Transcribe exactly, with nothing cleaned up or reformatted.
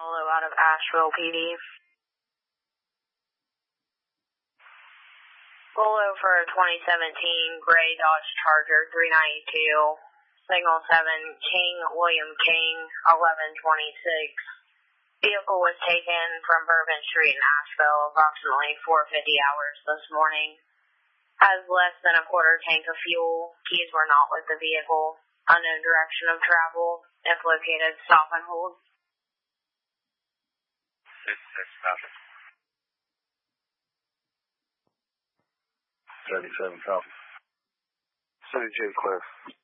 Hello, out of Asheville P D. Bolo for twenty seventeen Gray Dodge Charger three ninety-two, signal seven, King William King, eleven twenty-six. Vehicle was taken from Bourbon Street in Asheville approximately four fifty hours this morning. Has less than a quarter tank of fuel. Keys were not with the vehicle. Unknown direction of travel. If located, stop and hold. six six traffic. seventy-seven copy. City J Cliff.